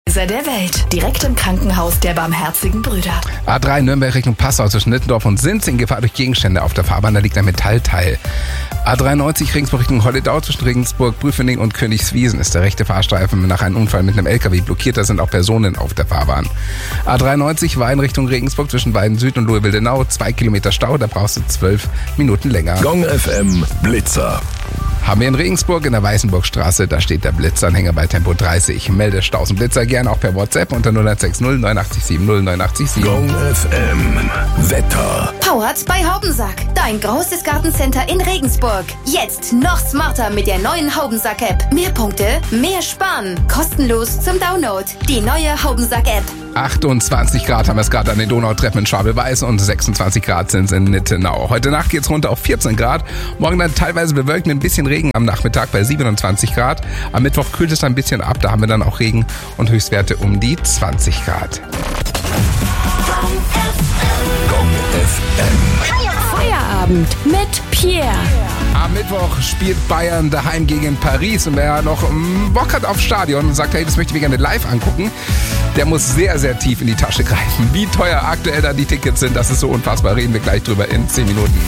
der Welt. Direkt im Krankenhaus der Barmherzigen Brüder. A3 Nürnberg Richtung Passau zwischen Nittendorf und Sinz in Gefahr durch Gegenstände auf der Fahrbahn. Da liegt ein Metallteil. A93 Regensburg Richtung Holledau zwischen Regensburg, Prüfening und Königswiesen ist der rechte Fahrstreifen nach einem Unfall mit einem LKW blockiert. Da sind auch Personen auf der Fahrbahn. A93 Wein Richtung Regensburg zwischen Weiden Süd und Lohwildenau. 2 Kilometer Stau, da brauchst du 12 Minuten länger. Gong FM Blitzer. Haben wir in Regensburg in der Weißenburgstraße, da steht der Blitzanhänger bei Tempo 30. Melde Staus und Blitzer gerne auch per WhatsApp unter 0160 8970 8970. Gong FM Wetter. Powered bei Haubensack. Dein großes Gartencenter in Regensburg. Jetzt noch smarter mit der neuen Haubensack-App. Mehr Punkte, mehr Sparen. Kostenlos zum Download. Die neue Haubensack-App. 28 Grad haben wir es gerade an den Donautreppen in Schwabel-Weiß und 26 Grad sind es in Nittenau. Heute Nacht geht's runter auf 14 Grad. Morgen dann teilweise bewölkt, ein bisschen Regen am Nachmittag bei 27 Grad. Am Mittwoch kühlt es dann ein bisschen ab, da haben wir dann auch Regen und Höchstwerte um die 20 Grad. Gong FM. Feierabend mit Pierre. Am Mittwoch spielt Bayern daheim gegen Paris und wer noch Bock hat aufs Stadion und sagt, hey, das möchte ich mir gerne live angucken, der muss sehr, sehr tief in die Tasche greifen. Wie teuer aktuell da die Tickets sind, das ist so unfassbar. Reden wir gleich drüber in 10 Minuten.